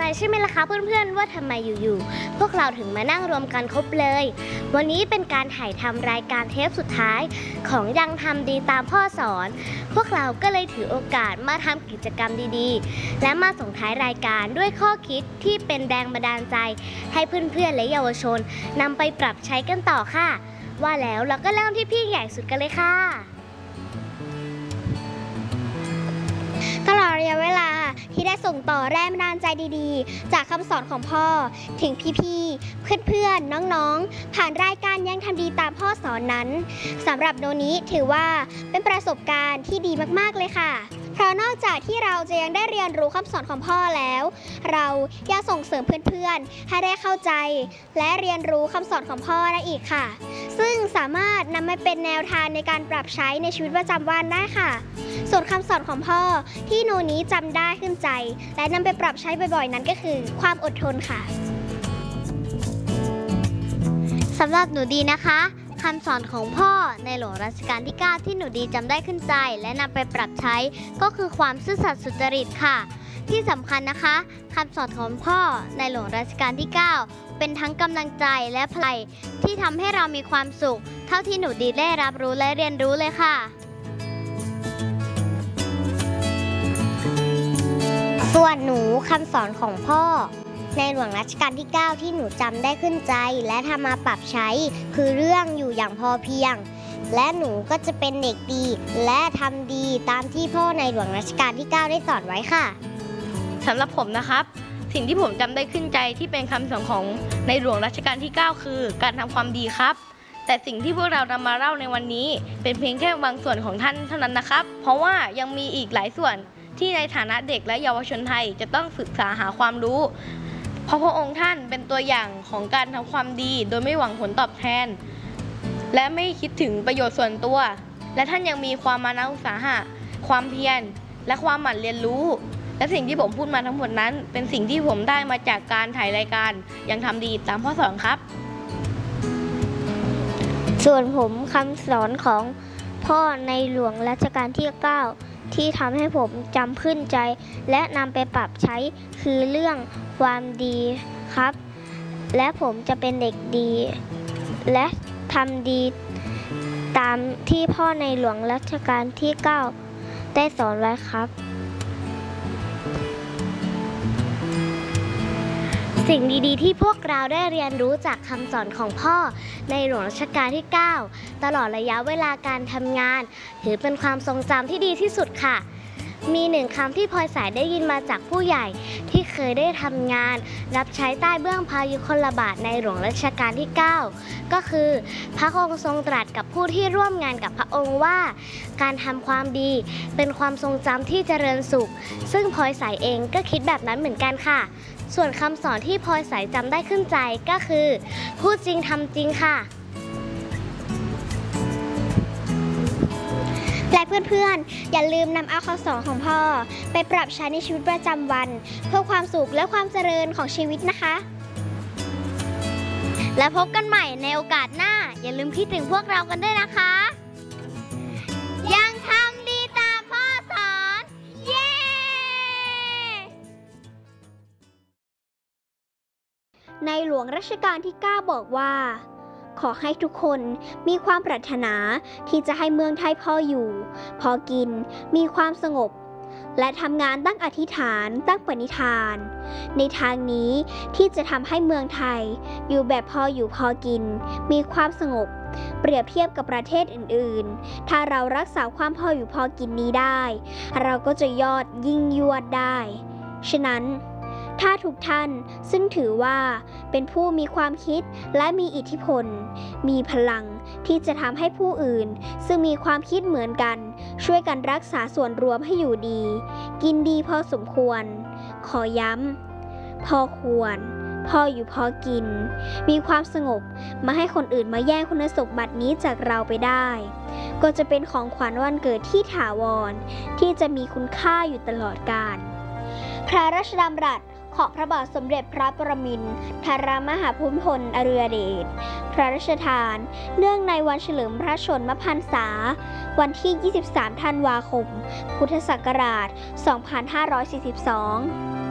ใช่ไหมล่ะคะเพื่อนๆว่าทำไมอยู่ๆพวกเราถึงมานั่งรวมกันครบเลยวันนี้เป็นการถ่ายทำรายการเทปสุดท้ายของยังทำดีตามพ่อสอนพวกเราก็เลยถือโอกาสมาทำกิจกรรมดีๆและมาส่งท้ายรายการด้วยข้อคิดที่เป็นแรงบันดาลใจให้เพื่อนๆและเยาวชนนำไปปรับใช้กันต่อค่ะว่าแล้วเราก็เริ่มที่พี่ใหญ่สุดกันเลยค่ะตลอดระยะเวลาที่ได้ส่งต่อแรงบันดาลใจดีๆจากคำสอนของพ่อถึงพี่ๆเพื่อนๆน้องๆผ่านรายการยังทำดีตามพ่อสอนนั้นสำหรับโนนี้ถือว่าเป็นประสบการณ์ที่ดีมากๆเลยค่ะเพราะนอกจากที่เราจะยังได้เรียนรู้คำสอนของพ่อแล้วเรายังส่งเสริมเพื่อนๆให้ได้เข้าใจและเรียนรู้คำสอนของพ่อได้อีกค่ะซึ่งสามารถนำมาเป็นแนวทางในการปรับใช้ในชีวิตประจำวันได้ค่ะส่วนคำสอนของพ่อที่โนนี้จำได้ขึ้นใจและนำไปปรับใช้บ่อยๆนั้นก็คือความอดทนค่ะสำหรับหนูดีนะคะคำสอนของพ่อในหลวงรัชกาลที่ 9ที่หนูดีจำได้ขึ้นใจและนำไปปรับใช้ก็คือความซื่อสัตย์สุจริตค่ะที่สำคัญนะคะคำสอนของพ่อในหลวงรัชกาลที่ 9เป็นทั้งกำลังใจและพลังที่ทำให้เรามีความสุขเท่าที่หนูดีได้รับรู้และเรียนรู้เลยค่ะส่วนหนูคำสอนของพ่อในหลวงรัชกาลที่ 9ที่หนูจำได้ขึ้นใจและทำมาปรับใช้คือเรื่องอยู่อย่างพอเพียงและหนูก็จะเป็นเด็กดีและทำดีตามที่พ่อในหลวงรัชกาลที่ 9ได้สอนไว้ค่ะสำหรับผมนะครับสิ่งที่ผมจำได้ขึ้นใจที่เป็นคำสอนของในหลวงรัชกาลที่ 9คือการทำความดีครับแต่สิ่งที่พวกเรานำมาเล่าในวันนี้เป็นเพียงแค่บางส่วนของท่านเท่านั้นนะครับเพราะว่ายังมีอีกหลายส่วนที่ในฐานะเด็กและเยาวชนไทยจะต้องศึกษาหาความรู้เพราะพระองค์ท่านเป็นตัวอย่างของการทำความดีโดยไม่หวังผลตอบแทนและไม่คิดถึงประโยชน์ส่วนตัวและท่านยังมีความมานะอุตสาหะความเพียรและความหมั่นเรียนรู้และสิ่งที่ผมพูดมาทั้งหมดนั้นเป็นสิ่งที่ผมได้มาจากการถ่ายรายการยังทำดีตามพ่อสอนครับส่วนผมคำสอนของพ่อในหลวงรัชกาลที่ 9ที่ทำให้ผมจำขึ้นใจและนำไปปรับใช้คือเรื่องความดีครับและผมจะเป็นเด็กดีและทำดีตามที่พ่อในหลวงรัชกาลที่ 9ได้สอนไว้ครับสิ่งดีๆที่พวกเราได้เรียนรู้จากคำสอนของพ่อในหลวงรัชกาลที่ 9ตลอดระยะเวลาการทำงานถือเป็นความทรงจำที่ดีที่สุดค่ะมีหนึ่งคำที่พลอยสายได้ยินมาจากผู้ใหญ่ที่เคยได้ทำงานรับใช้ใต้เบื้องพายุพลบาทในหลวงรัชกาลที่ 9ก็คือพระองค์ทรงตรัสกับผู้ที่ร่วมงานกับพระองค์ว่าการทำความดีเป็นความทรงจำที่เจริญสุขซึ่งพลอยสายเองก็คิดแบบนั้นเหมือนกันค่ะส่วนคำสอนที่พลอยสายจำได้ขึ้นใจก็คือพูดจริงทำจริงค่ะและเพื่อนๆอย่าลืมนำเอาคำสอนของพ่อไปปรับใช้ในชีวิตประจำวันเพื่อความสุขและความเจริญของชีวิตนะคะและพบกันใหม่ในโอกาสหน้าอย่าลืมคิดถึงพวกเรากันด้วยนะคะยังทำดีตามพ่อสอนเย้ในหลวงรัชกาลที่ 9บอกว่าขอให้ทุกคนมีความปรารถนาที่จะให้เมืองไทยพออยู่พอกินมีความสงบและทำงานตั้งอธิษฐานตั้งปณิธานในทางนี้ที่จะทำให้เมืองไทยอยู่แบบพออยู่พอกินมีความสงบเปรียบเทียบกับประเทศอื่นๆถ้าเรารักษาความพออยู่พอกินนี้ได้เราก็จะยอดยิ่งยวดได้ฉะนั้นถ้าทุกท่านซึ่งถือว่าเป็นผู้มีความคิดและมีอิทธิพลมีพลังที่จะทำให้ผู้อื่นซึ่งมีความคิดเหมือนกันช่วยกันรักษาส่วนรวมให้อยู่ดีกินดีพอสมควรขอย้ำพอควรพออยู่พอกินมีความสงบมาให้คนอื่นมาแย่งคุณสมบัตินี้จากเราไปได้ก็จะเป็นของขวัญวันเกิดที่ถาวรที่จะมีคุณค่าอยู่ตลอดกาลพระราชดำรัสของพระบาทสมเด็จพระปรมินทรมหาภูมิพลอดุลยเดชพระราชทานเนื่องในวันเฉลิมพระชนมพรรษาวันที่ 23 ธันวาคม พุทธศักราช 2542